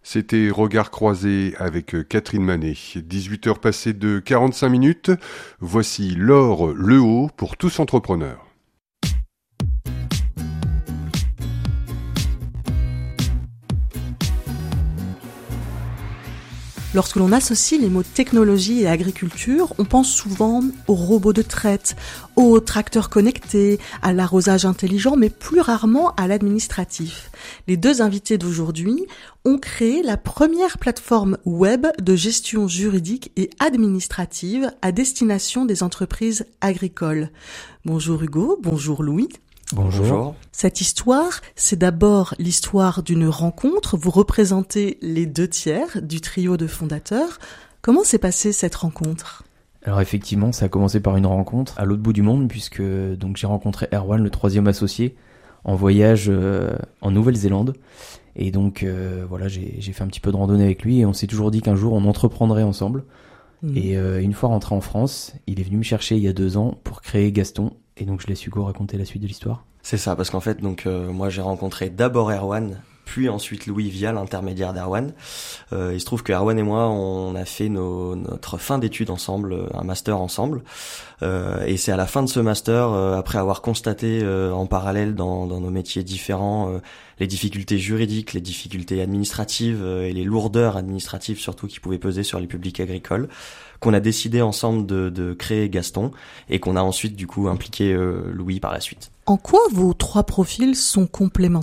C'était Regard croisé avec Catherine Manet. 18h passées de 45 minutes. Voici Laure Lehaut pour tous entrepreneurs. Lorsque l'on associe les mots technologie et agriculture, on pense souvent aux robots de traite, aux tracteurs connectés, à l'arrosage intelligent, mais plus rarement à l'administratif. Les deux invités d'aujourd'hui ont créé la première plateforme web de gestion juridique et administrative à destination des entreprises agricoles. Bonjour Hugo, bonjour Louis. Bonjour. Cette histoire, c'est d'abord l'histoire d'une rencontre. Vous représentez les 2/3 du trio de fondateurs. Comment s'est passée cette rencontre ? Alors effectivement, ça a commencé par une rencontre à l'autre bout du monde, puisque donc j'ai rencontré Erwan, le troisième associé, en voyage en Nouvelle-Zélande. Et donc voilà, j'ai fait un petit peu de randonnée avec lui et on s'est toujours dit qu'un jour on entreprendrait ensemble. Et une fois rentré en France, il est venu me chercher il y a 2 ans pour créer Gaston. Et donc je laisse Hugo raconter la suite de l'histoire. C'est ça, parce qu'en fait, moi j'ai rencontré d'abord Erwan, puis ensuite Louis via l'intermédiaire d'Erwan. Il se trouve que Erwan et moi, on a fait notre fin d'études ensemble, un master ensemble. Et c'est à la fin de ce master, après avoir constaté en parallèle dans nos métiers différents les difficultés juridiques, les difficultés administratives et les lourdeurs administratives surtout qui pouvaient peser sur les publics agricoles, qu'on a décidé ensemble de créer Gaston et qu'on a ensuite du coup impliqué Louis par la suite. En quoi vos 3 profils sont complémentaires ?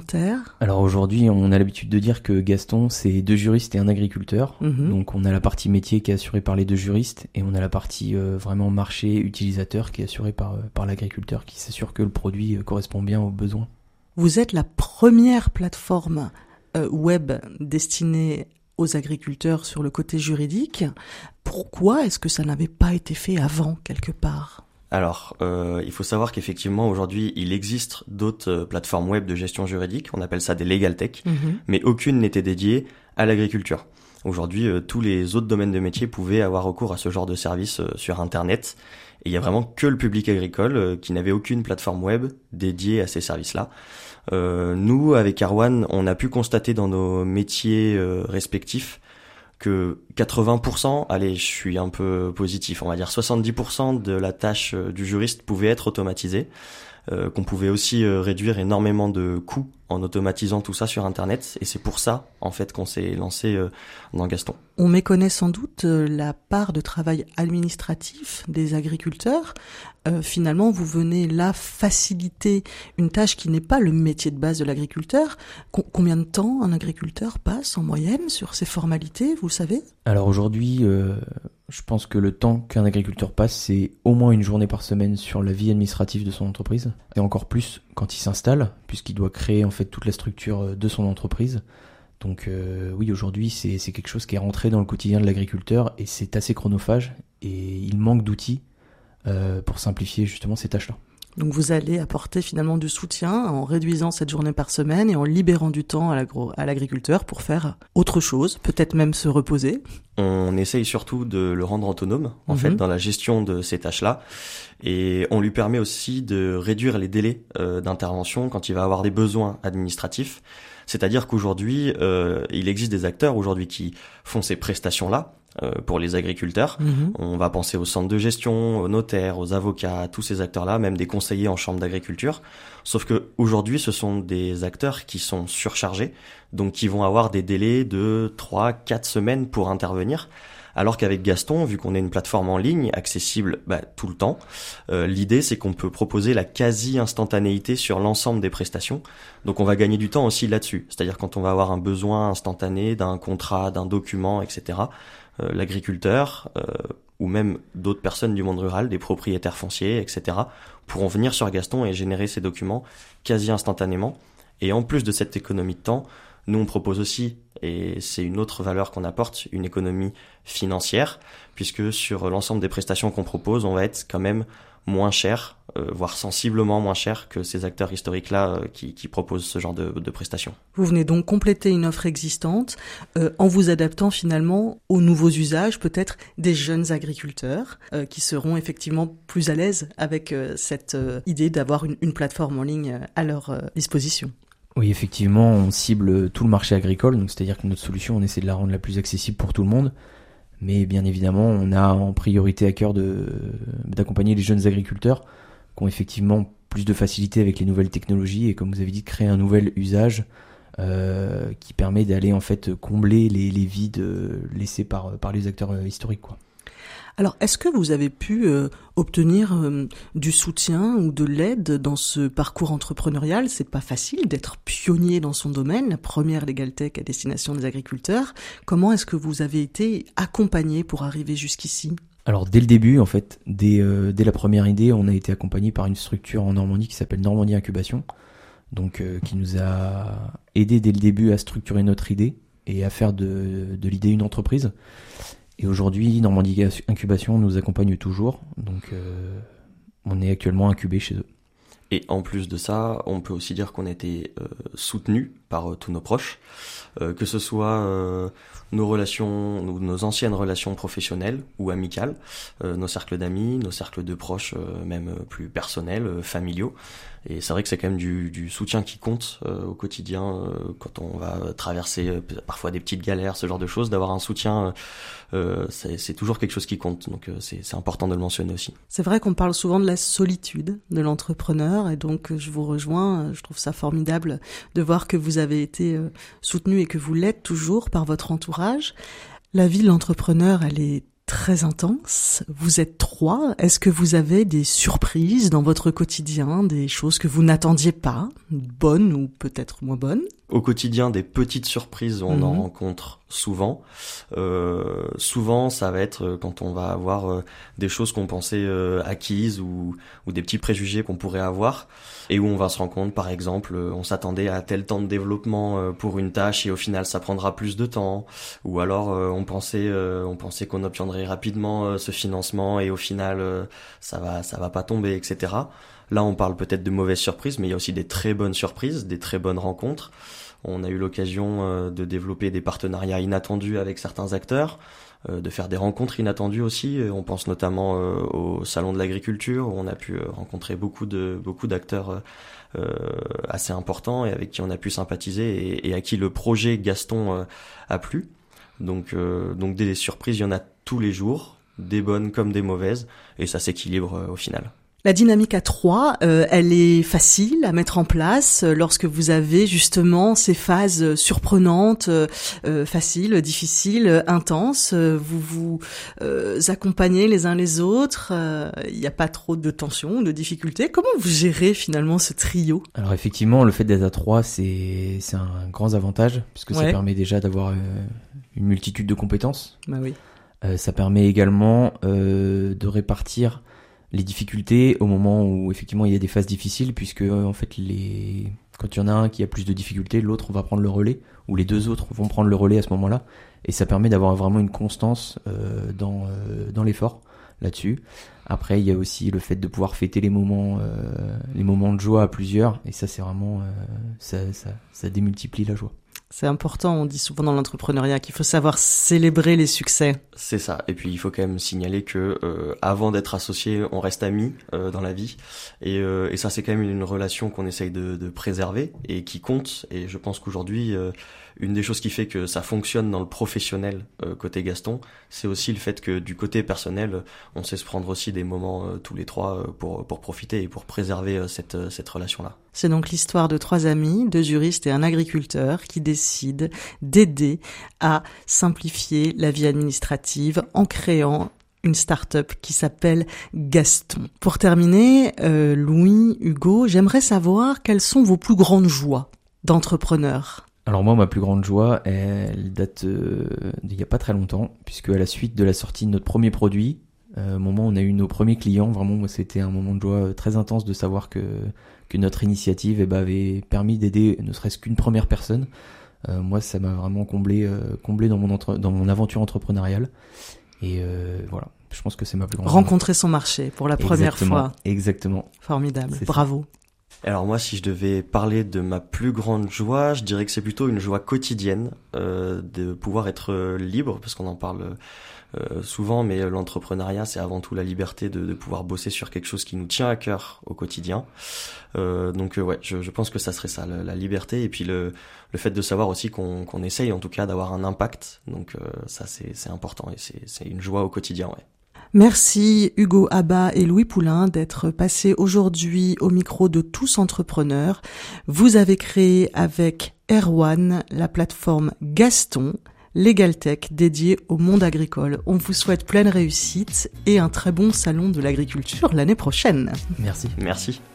Alors aujourd'hui, on a l'habitude de dire que Gaston, c'est 2 juristes et un agriculteur. Donc on a la partie métier qui est assurée par les 2 juristes et on a la partie vraiment marché utilisateur qui est assurée par l'agriculteur qui s'assure que le produit correspond bien aux besoins. Vous êtes la première plateforme web destinée aux agriculteurs sur le côté juridique. Pourquoi est-ce que ça n'avait pas été fait avant, quelque part ? Alors, il faut savoir qu'effectivement, aujourd'hui, il existe d'autres plateformes web de gestion juridique, on appelle ça des legal tech, mais aucune n'était dédiée à l'agriculture. Aujourd'hui, tous les autres domaines de métier pouvaient avoir recours à ce genre de service sur Internet, et il y a vraiment que le public agricole qui n'avait aucune plateforme web dédiée à ces services-là. Nous, avec Erwan, on a pu constater dans nos métiers respectifs que 80%, allez, je suis un peu positif, on va dire 70% de la tâche du juriste pouvait être automatisée, qu'on pouvait aussi réduire énormément de coûts en automatisant tout ça sur Internet, et c'est pour ça, en fait, qu'on s'est lancé dans Gaston. On méconnaît sans doute la part de travail administratif des agriculteurs. Finalement, vous venez là faciliter une tâche qui n'est pas le métier de base de l'agriculteur. Combien de temps un agriculteur passe en moyenne sur ces formalités, vous le savez ? Alors aujourd'hui, je pense que le temps qu'un agriculteur passe, c'est au moins une journée par semaine sur la vie administrative de son entreprise. Et encore plus quand il s'installe, puisqu'il doit créer en fait toute la structure de son entreprise. Donc oui, aujourd'hui, c'est quelque chose qui est rentré dans le quotidien de l'agriculteur et c'est assez chronophage et il manque d'outils pour simplifier justement ces tâches-là. Donc vous allez apporter finalement du soutien en réduisant cette journée par semaine et en libérant du temps à l'agriculteur pour faire autre chose, peut-être même se reposer. On essaye surtout de le rendre autonome, en fait, dans la gestion de ces tâches-là. Et on lui permet aussi de réduire les délais d'intervention quand il va avoir des besoins administratifs. C'est-à-dire qu'aujourd'hui, il existe des acteurs aujourd'hui qui font ces prestations-là pour les agriculteurs. On va penser aux centres de gestion, aux notaires, aux avocats, à tous ces acteurs-là, même des conseillers en chambre d'agriculture. Sauf que aujourd'hui, ce sont des acteurs qui sont surchargés, donc qui vont avoir des délais de 3-4 semaines pour intervenir. Alors qu'avec Gaston, vu qu'on est une plateforme en ligne, accessible tout le temps, l'idée c'est qu'on peut proposer la quasi-instantanéité sur l'ensemble des prestations. Donc on va gagner du temps aussi là-dessus. C'est-à-dire quand on va avoir un besoin instantané d'un contrat, d'un document, etc., l'agriculteur ou même d'autres personnes du monde rural, des propriétaires fonciers, etc., pourront venir sur Gaston et générer ces documents quasi-instantanément. Et en plus de cette économie de temps, nous on propose aussi, et c'est une autre valeur qu'on apporte, une économie financière, puisque sur l'ensemble des prestations qu'on propose, on va être quand même moins cher, voire sensiblement moins cher que ces acteurs historiques-là qui proposent ce genre de prestations. Vous venez donc compléter une offre existante en vous adaptant finalement aux nouveaux usages, peut-être des jeunes agriculteurs qui seront effectivement plus à l'aise avec cette idée d'avoir une plateforme en ligne à leur disposition. Oui, effectivement, on cible tout le marché agricole, donc c'est-à-dire que notre solution, on essaie de la rendre la plus accessible pour tout le monde. Mais bien évidemment, on a en priorité à cœur d'accompagner les jeunes agriculteurs qui ont effectivement plus de facilité avec les nouvelles technologies et, comme vous avez dit, de créer un nouvel usage qui permet d'aller en fait combler les vides laissés par les acteurs historiques, quoi. Alors, est-ce que vous avez pu obtenir du soutien ou de l'aide dans ce parcours entrepreneurial ? C'est pas facile d'être pionnier dans son domaine, la première Legal Tech à destination des agriculteurs. Comment est-ce que vous avez été accompagné pour arriver jusqu'ici ? Alors, dès le début, en fait, dès la première idée, on a été accompagné par une structure en Normandie qui s'appelle Normandie Incubation, donc qui nous a aidé dès le début à structurer notre idée et à faire de l'idée une entreprise. Et aujourd'hui, Normandie Incubation nous accompagne toujours, donc on est actuellement incubé chez eux. Et en plus de ça, on peut aussi dire qu'on a été soutenu par tous nos proches, que ce soit nos relations, nos anciennes relations professionnelles ou amicales, nos cercles d'amis, nos cercles de proches, même plus personnels, familiaux. Et c'est vrai que c'est quand même du soutien qui compte au quotidien quand on va traverser parfois des petites galères, ce genre de choses. D'avoir un soutien, c'est toujours quelque chose qui compte. Donc c'est important de le mentionner aussi. C'est vrai qu'on parle souvent de la solitude de l'entrepreneur et donc je vous rejoins. Je trouve ça formidable de voir que vous avez été soutenu et que vous l'êtes toujours par votre entourage. La vie de l'entrepreneur, elle est très intense. Vous êtes 3. Est-ce que vous avez des surprises dans votre quotidien, des choses que vous n'attendiez pas, bonnes ou peut-être moins bonnes ? Au quotidien, des petites surprises, on en rencontre souvent. Souvent, ça va être quand on va avoir des choses qu'on pensait acquises ou des petits préjugés qu'on pourrait avoir et où on va se rendre compte, par exemple, on s'attendait à tel temps de développement pour une tâche et au final, ça prendra plus de temps. Ou alors, on pensait qu'on obtiendrait rapidement ce financement et au final, ça va pas tomber, etc. Là, on parle peut-être de mauvaises surprises, mais il y a aussi des très bonnes surprises, des très bonnes rencontres. On a eu l'occasion de développer des partenariats inattendus avec certains acteurs, de faire des rencontres inattendues aussi. On pense notamment au Salon de l'Agriculture, où on a pu rencontrer beaucoup d'acteurs assez importants et avec qui on a pu sympathiser et à qui le projet Gaston a plu. Donc des surprises, il y en a tous les jours, des bonnes comme des mauvaises, et ça s'équilibre au final. La dynamique à 3, elle est facile à mettre en place lorsque vous avez justement ces phases surprenantes, faciles, difficiles, intenses. Vous vous accompagnez les uns les autres. Il n'y a pas trop de tension, de difficultés. Comment vous gérez finalement ce trio ? Alors effectivement, le fait d'être à 3, c'est un grand avantage puisque ça permet déjà d'avoir une multitude de compétences. Bah oui. Ça permet également de répartir les difficultés au moment où effectivement il y a des phases difficiles, puisque en fait quand il y en a un qui a plus de difficultés, l'autre va prendre le relais, ou les deux autres vont prendre le relais à ce moment-là, et ça permet d'avoir vraiment une constance dans l'effort là-dessus. Après, il y a aussi le fait de pouvoir fêter les moments de joie à plusieurs, et ça c'est vraiment ça démultiplie la joie. C'est important, on dit souvent dans l'entrepreneuriat qu'il faut savoir célébrer les succès. C'est ça, et puis il faut quand même signaler que avant d'être associé, on reste amis dans la vie, et ça c'est quand même une relation qu'on essaye de préserver et qui compte, et je pense qu'aujourd'hui, une des choses qui fait que ça fonctionne dans le professionnel côté Gaston, c'est aussi le fait que du côté personnel, on sait se prendre aussi des moments tous les 3 pour profiter et pour préserver cette relation-là. C'est donc l'histoire de 3 amis, 2 juristes et un agriculteur qui décident d'aider à simplifier la vie administrative en créant une start-up qui s'appelle Gaston. Pour terminer, Louis, Hugo, j'aimerais savoir quelles sont vos plus grandes joies d'entrepreneur. Alors moi, ma plus grande joie, elle date d'il y a pas très longtemps, puisque à la suite de la sortie de notre premier produit, au moment où on a eu nos premiers clients, vraiment, moi, c'était un moment de joie très intense de savoir que notre initiative avait permis d'aider ne serait-ce qu'une première personne. Moi, ça m'a vraiment comblé dans mon aventure entrepreneuriale. Et voilà, je pense que c'est ma plus grande joie. Rencontrer son marché pour la première fois. Exactement. Formidable, C'est bravo. Ça. Alors moi, si je devais parler de ma plus grande joie, je dirais que c'est plutôt une joie quotidienne de pouvoir être libre, parce qu'on en parle souvent, mais l'entrepreneuriat, c'est avant tout la liberté de pouvoir bosser sur quelque chose qui nous tient à cœur au quotidien. Donc ouais, je pense que ça serait ça, la liberté, et puis le fait de savoir aussi qu'on essaye en tout cas d'avoir un impact. Donc ça c'est important et c'est une joie au quotidien, ouais. Merci Hugo Abba et Louis Poulain d'être passés aujourd'hui au micro de Tous Entrepreneurs. Vous avez créé avec Erwan la plateforme Gaston, LegalTech dédiée au monde agricole. On vous souhaite pleine réussite et un très bon salon de l'agriculture l'année prochaine. Merci. Merci.